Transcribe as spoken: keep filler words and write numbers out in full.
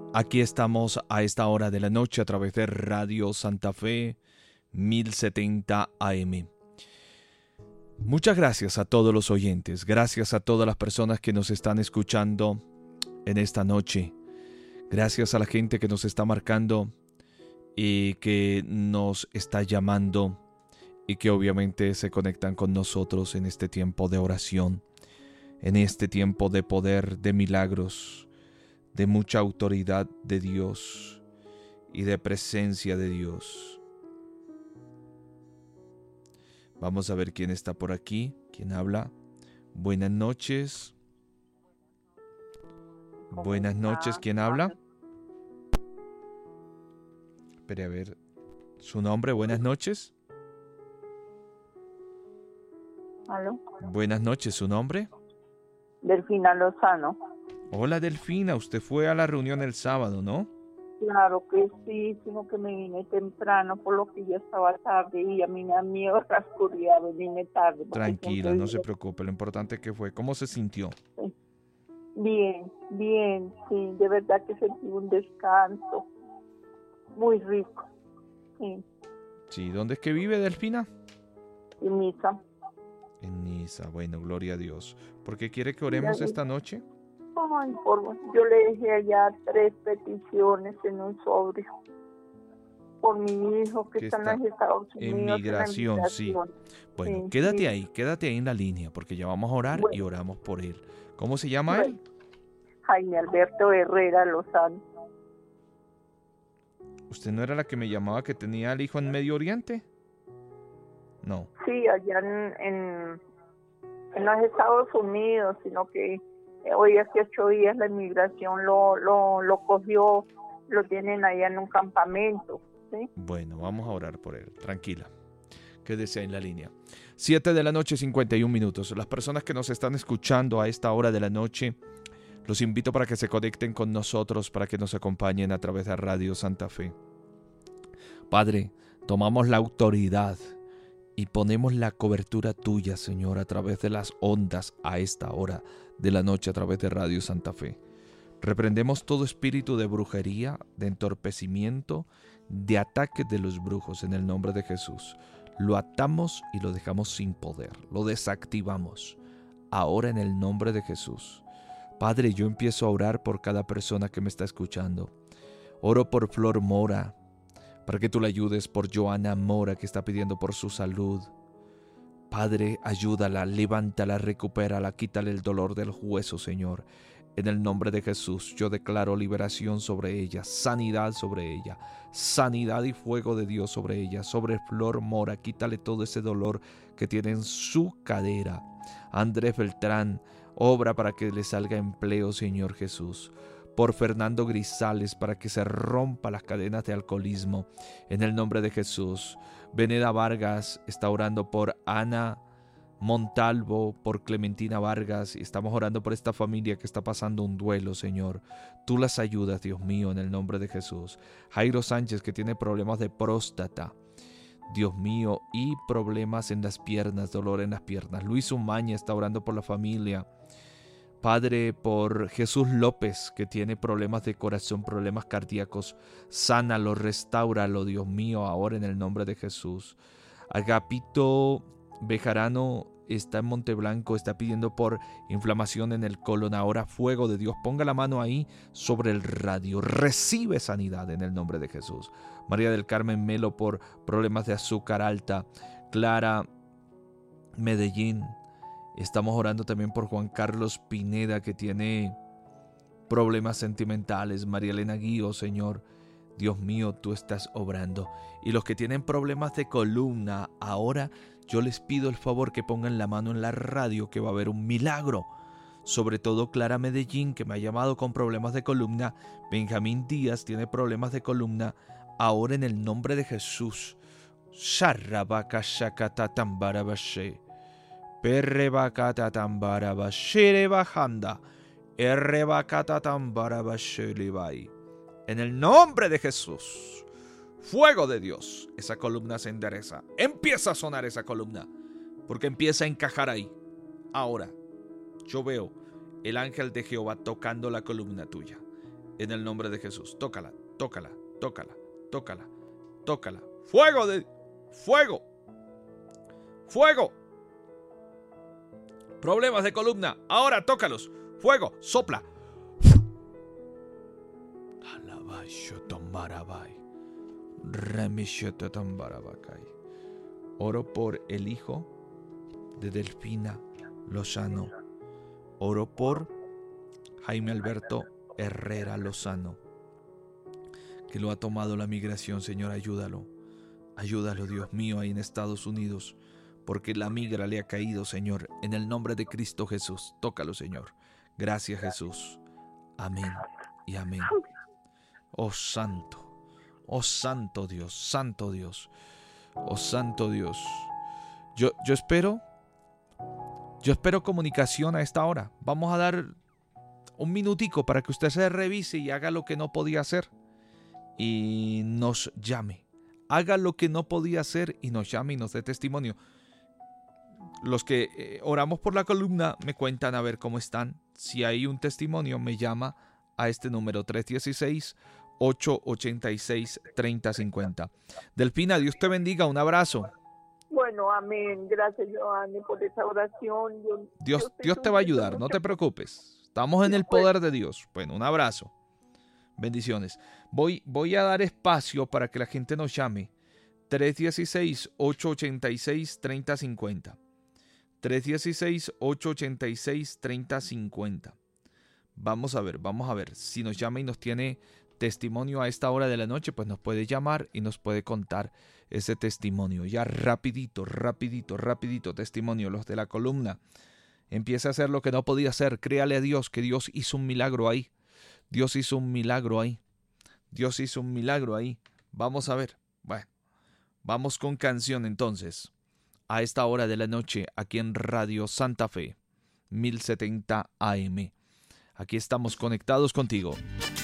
Aquí estamos a esta hora de la noche a través de Radio Santa Fe mil setenta A M. Muchas gracias a todos los oyentes, gracias a todas las personas que nos están escuchando en esta noche. Gracias a la gente que nos está marcando y que nos está llamando y que obviamente se conectan con nosotros en este tiempo de oración, en este tiempo de poder, de milagros, de mucha autoridad de Dios y de presencia de Dios. Vamos a ver quién está por aquí, quién habla. Buenas noches. Buenas noches, ¿quién habla? Espere a ver, su nombre, buenas noches. ¿Aló? Buenas noches, ¿su nombre? Delfina Lozano. Hola Delfina, usted fue a la reunión el sábado, ¿no? Claro que sí, sino que me vine temprano, por lo que ya estaba tarde y a mí me da miedo la oscuridad, venirme tarde. Tranquila, no se preocupe, lo importante es que fue. ¿Cómo se sintió? Bien, bien, sí, de verdad que sentí un descanso muy rico. Sí. Sí, ¿dónde es que vive Delfina? En Niza. En Niza, bueno, gloria a Dios. ¿Por qué quiere que oremos esta noche? Ay, por, yo le dejé allá tres peticiones en un sobre. Por mi hijo que, que está, está en los Estados Unidos. En migración, en sí. Bueno, sí, quédate sí. ahí, quédate ahí en la línea, porque ya vamos a orar bueno. y oramos por él. ¿Cómo se llama bueno. él? Jaime Alberto Herrera Lozano. ¿Usted no era la que me llamaba que tenía al hijo en Medio Oriente? No. Sí, allá en, en, en los Estados Unidos, sino que hoy hace ocho días la inmigración lo, lo, lo cogió, lo tienen allá en un campamento. ¿Sí? Bueno, vamos a orar por él, tranquila. Quédese en la línea. Siete de la noche, cincuenta y un minutos. Las personas que nos están escuchando a esta hora de la noche, los invito para que se conecten con nosotros, para que nos acompañen a través de Radio Santa Fe. Padre, tomamos la autoridad y ponemos la cobertura tuya, Señor, a través de las ondas a esta hora de la noche a través de Radio Santa Fe. Reprendemos todo espíritu de brujería, de entorpecimiento, de ataque de los brujos en el nombre de Jesús. Lo atamos y lo dejamos sin poder, lo desactivamos ahora en el nombre de Jesús. Padre, yo empiezo a orar por cada persona que me está escuchando. Oro por Flor Mora, para que tú la ayudes, por Joana Mora, que está pidiendo por su salud. Padre, ayúdala, levántala, recupérala, quítale el dolor del hueso, Señor. En el nombre de Jesús, yo declaro liberación sobre ella, sanidad sobre ella, sanidad y fuego de Dios sobre ella, sobre Flor Mora. Quítale todo ese dolor que tiene en su cadera. Andrés Beltrán, obra para que le salga empleo, Señor Jesús. Por Fernando Grisales, para que se rompa las cadenas de alcoholismo, en el nombre de Jesús. Veneda Vargas está orando por Ana Montalvo, por Clementina Vargas, y estamos orando por esta familia que está pasando un duelo, Señor. Tú las ayudas, Dios mío, en el nombre de Jesús. Jairo Sánchez, que tiene problemas de próstata, Dios mío, y problemas en las piernas, dolor en las piernas. Luis Umaña está orando por la familia. Padre, por Jesús López, que tiene problemas de corazón, problemas cardíacos. Sánalo, restáuralo, Dios mío, ahora en el nombre de Jesús. Agapito Bejarano está en Monteblanco, está pidiendo por inflamación en el colon. Ahora fuego de Dios, ponga la mano ahí sobre el radio. Recibe sanidad en el nombre de Jesús. María del Carmen Melo por problemas de azúcar alta. Clara Medellín. Estamos orando también por Juan Carlos Pineda, que tiene problemas sentimentales. María Elena Guío, Señor, Dios mío, tú estás obrando. Y los que tienen problemas de columna, ahora yo les pido el favor que pongan la mano en la radio, que va a haber un milagro. Sobre todo Clara Medellín, que me ha llamado con problemas de columna. Benjamín Díaz tiene problemas de columna. Ahora en el nombre de Jesús. Sharrabaka shakata tambarabashe. Perrebakata tambarabashere bajanda. Errebakata tambarabashere bai. En el nombre de Jesús. Fuego de Dios. Esa columna se endereza. Empieza a sonar esa columna. Porque empieza a encajar ahí. Ahora, yo veo el ángel de Jehová tocando la columna tuya. En el nombre de Jesús. Tócala, tócala, tócala, tócala, tócala. ¡Fuego de... ¡Fuego! ¡Fuego! Problemas de columna. Ahora tócalos. ¡Fuego! ¡Sopla! Oro por el hijo de Delfina Lozano. Oro por Jaime Alberto Herrera Lozano, que lo ha tomado la migración. Señor, ayúdalo. Ayúdalo, Dios mío, ahí en Estados Unidos, porque la migra le ha caído, Señor. En el nombre de Cristo Jesús, tócalo, Señor. Gracias, Jesús. Amén y amén. Oh santo, oh santo Dios, santo Dios, oh santo Dios. Yo, yo espero, yo espero comunicación a esta hora. Vamos a dar un minutico para que usted se revise y haga lo que no podía hacer y nos llame. Haga lo que no podía hacer y nos llame y nos dé testimonio. Los que eh, oramos por la columna me cuentan a ver cómo están. Si hay un testimonio, me llama a este número tres uno seis, ocho ocho seis, tres cero cinco cero. Delfina, Dios te bendiga. Un abrazo. Bueno, amén. Gracias, Joanny, por esa oración. Yo, Dios, yo Dios te va a ayudar, no te preocupes. Estamos en el poder de Dios. Bueno, un abrazo. Bendiciones. Voy, voy a dar espacio para que la gente nos llame. tres uno seis, ocho ocho seis, tres cero cinco cero. tres uno seis, ocho ocho seis, tres cero cinco cero. Vamos a ver, vamos a ver. Si nos llama y nos tiene testimonio a esta hora de la noche, pues nos puede llamar y nos puede contar ese testimonio. Ya rapidito, rapidito, rapidito testimonio. Los de la columna. Empieza a hacer lo que no podía hacer. Créale a Dios que Dios hizo un milagro ahí. Dios hizo un milagro ahí. Dios hizo un milagro ahí. Vamos a ver. Bueno, vamos con canción entonces. A esta hora de la noche, aquí en Radio Santa Fe, mil setenta A M. Aquí estamos conectados contigo.